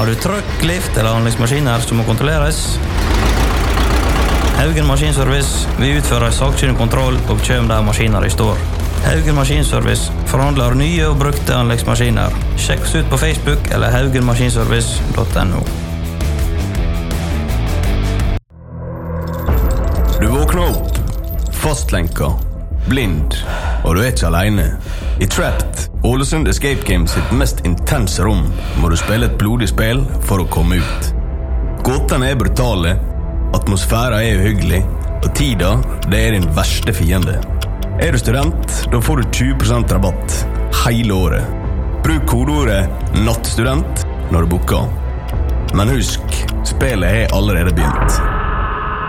Har du trøkk, lift eller anleggsmaskiner som må kontrolleres? Haugen Maskinservice vil utføre sakkyndig kontroll og kjøp der maskiner i står. Haugen Maskinservice forhandler nye og brukte anleggsmaskiner. Sjekk oss ut på Facebook eller haugenmaskinservice.no. Du våkner opp, fastlenka, blind, og du ikke alene. I Trapped, Ålesund Escape Games sitt mest intense rom, må du spille et blodig spill for å komme ut. Gåtene brutale, atmosfæra uhyggelig, og tida, det din verste fiende. Du student, da får du 20% rabatt hele året. Bruk kodeordet NATTSTUDENT når du booker. Men husk, spillet allerede begynt.